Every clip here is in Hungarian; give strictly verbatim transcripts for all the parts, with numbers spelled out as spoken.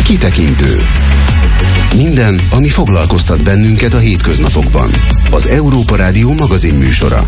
Kitekintő. Minden, ami foglalkoztat bennünket a hétköznapokban. Az Európa Rádió magazin műsora.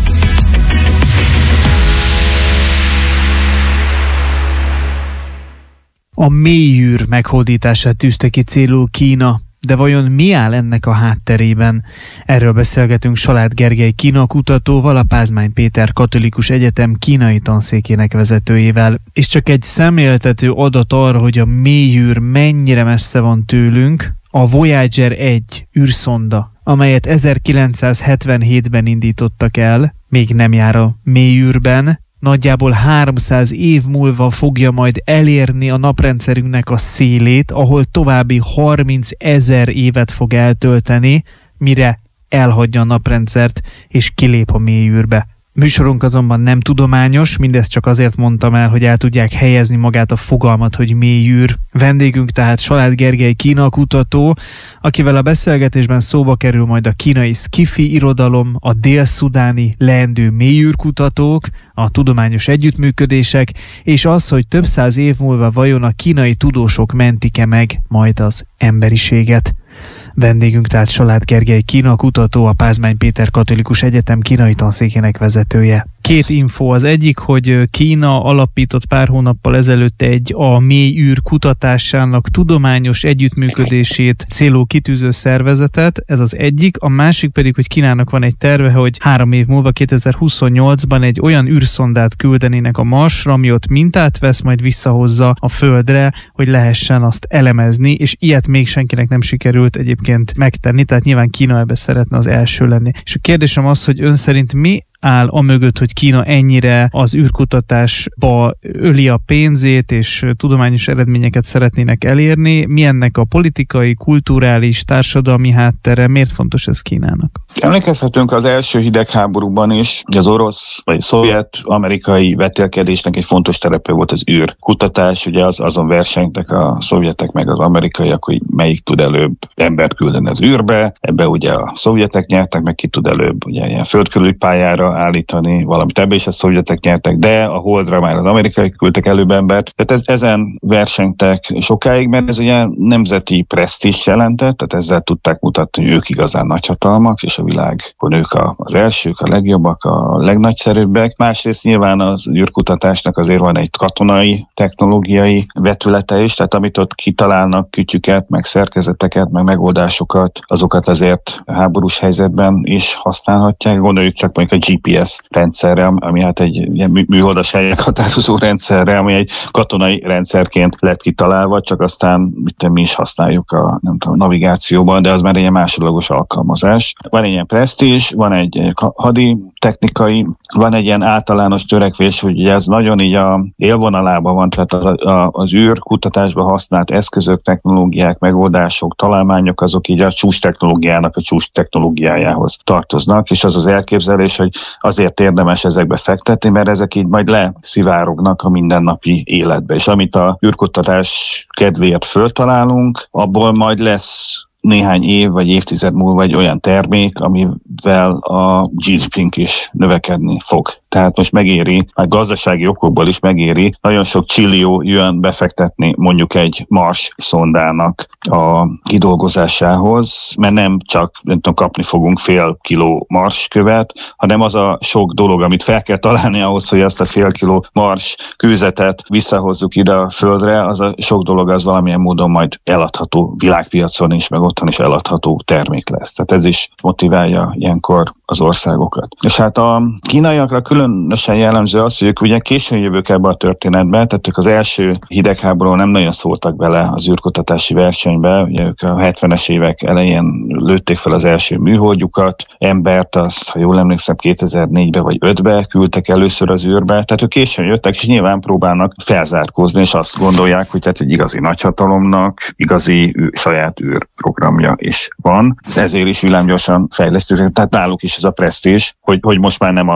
A mélyűr meghódítását tűzte ki célul Kína, de vajon mi áll ennek a hátterében? Erről beszélgetünk Salád Gergely Kína kutatóval, a Pázmány Péter Katolikus Egyetem kínai tanszékének vezetőjével. És csak egy szemléltető adat arra, hogy a mélyűr mennyire messze van tőlünk, a Voyager egy űrszonda, amelyet ezerkilencszázhetvenhétben indítottak el, még nem jár a mélyűrben, nagyjából háromszáz év múlva fogja majd elérni a naprendszerünknek a szélét, ahol további harmincezer évet fog eltölteni, mire elhagyja a naprendszert és kilép a mélyűrbe. Műsorunk azonban nem tudományos, mindezt csak azért mondtam el, hogy el tudják helyezni magát a fogalmat, hogy mélyűr. Vendégünk tehát Salád Gergely Kína kutató, akivel a beszélgetésben szóba kerül majd a kínai szkifi irodalom, a dél-szudáni leendő mélyűrkutatók, a tudományos együttműködések, és az, hogy több száz év múlva vajon a kínai tudósok mentik-e meg majd az emberiséget. Vendégünk tehát Salád Gergely Kína kutató, a Pázmány Péter Katolikus Egyetem kínai tanszékének vezetője. Két info. Az egyik, hogy Kína alapított pár hónappal ezelőtt egy a mélyűr kutatásának tudományos együttműködését célul kitűző szervezetet, ez az egyik. A másik pedig, hogy Kínának van egy terve, hogy három év múlva, kétezer-huszonnyolcban egy olyan űrszondát küldenének a Marsra, ami ott mintát vesz, majd visszahozza a Földre, hogy lehessen azt elemezni, és ilyet még senkinek nem sikerült egyébként megtenni, tehát nyilván Kína ebbe szeretne az első lenni. És a kérdésem az, hogy ön szerint mi áll amögött, hogy Kína ennyire az űrkutatásba öli a pénzét, és tudományos eredményeket szeretnének elérni. Mi ennek a politikai, kulturális, társadalmi háttere? Miért fontos ez Kínának? Emlékezhetünk az első hidegháborúban is, hogy az orosz vagy szovjet-amerikai vetélkedésnek egy fontos terepe volt az űrkutatás. Ugye az, azon versenytek a szovjetek meg az amerikaiak, hogy melyik tud előbb embert küldeni az űrbe. Ebbe ugye a szovjetek nyertek, meg ki tud előbb ugye ilyen földkörüli pályára állítani valamit, ebbe is a szovjetek nyertek, de a Holdra már az amerikai küldtek előbb embert. Tehát ez, ezen versenytek sokáig, mert ez ugye nemzeti presztízs jelentett, tehát ezzel tudták mutatni, hogy ők igazán nagyhatalmak, és a világon ők a, az elsők, a legjobbak, a legnagyszerűbbek. Másrészt nyilván az űrkutatásnak azért van egy katonai, technológiai vetülete is, tehát amit ott kitalálnak, kütyüket, meg szerkezeteket, meg megoldásokat, azokat azért háborús helyzetben is használhatják. Gondoljuk csak mondjuk a gé pé es rendszerre, ami hát egy ilyen műholdas helyek határozó rendszerre, ami egy katonai rendszerként lett kitalálva, csak aztán mit mi is használjuk a nem tudom, navigációban, de az már egy másodlagos alkalmazás. Van egy ilyen presztízs, van egy hadi technikai, van egy ilyen általános törekvés, hogy ez nagyon így a élvonalában van, tehát az, a, az űrkutatásban használt eszközök, technológiák, megoldások, találmányok, azok így a csúcs technológiának a csúcs technológiájához tartoznak, és az az elképzelés, hogy azért érdemes ezekbe fektetni, mert ezek így majd leszivárognak a mindennapi életbe. És amit a űrkutatás kedvéért föltalálunk, abból majd lesz néhány év vagy évtized múlva egy olyan termék, amivel a gé dé pénk is növekedni fog. Tehát most megéri, hát gazdasági okokból is megéri nagyon sok csillió jön befektetni mondjuk egy Mars szondának a kidolgozásához, mert nem csak nem tudom, kapni fogunk fél kiló Mars követ, hanem az a sok dolog, amit fel kell találni ahhoz, hogy azt a fél kiló Mars kőzetet visszahozzuk ide a Földre, az a sok dolog az valamilyen módon majd eladható világpiacon is, meg otthon is eladható termék lesz. Tehát ez is motiválja ilyenkor az országokat. És hát a kínaiakra különösen jellemző az, hogy ők ugye későn jövők ebbe a történetbe, tehát ők az első hidegháborúban nem nagyon szóltak bele az űrkutatási versenybe, ugye ők a hetvenes évek elején lőtték fel az első műholdjukat, embert azt, ha jól emlékszem, kétezer-négybe vagy ötbe küldtek először az űrbe, tehát ők későn jöttek, és nyilván próbálnak felzárkózni, és azt gondolják, hogy tehát egy igazi nagyhatalomnak igazi űr, saját űrprogramja is van, ezért is villámgyorsan fejlesztők, tehát náluk is ez a presztízs, hogy, hogy most már nem a